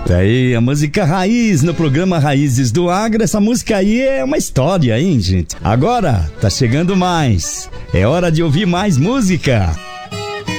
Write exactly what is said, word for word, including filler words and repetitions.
Tá aí a música Raiz no programa Raízes do Agro. Essa música aí é uma história, hein, gente? Agora tá chegando mais. É hora de ouvir mais música.